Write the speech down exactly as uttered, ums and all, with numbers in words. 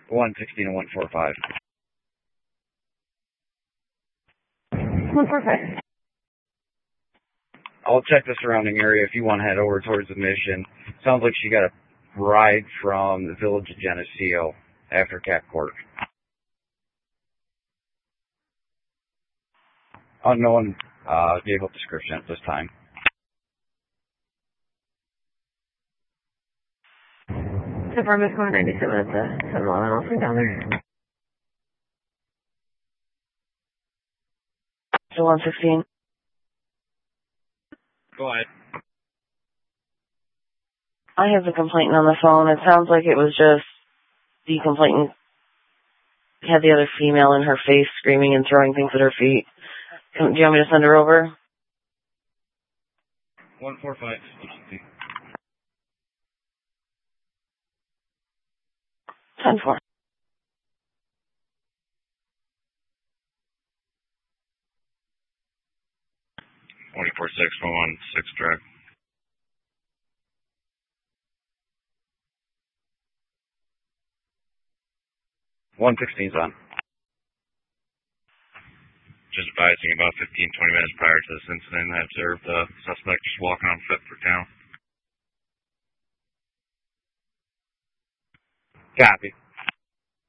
one sixteen and one forty-five. one forty-five. I'll check the surrounding area if you want to head over towards the mission. Sounds like she got a ride from the village of Geneseo after Cat Court. Unknown uh, vehicle description at this time. Confirm it's going ninety-seven at the seven eleven. I'll send down there. So one sixteen. Go ahead. I have the complainant on the phone. It sounds like it was just the complainant had the other female in her face screaming and throwing things at her feet. Can, do you want me to send her over? one forty-five. ten four. twenty-four six one one six track. one sixteen's on. Just advising about fifteen, twenty minutes prior to this incident, I observed the suspect just walking on foot through town. Copy.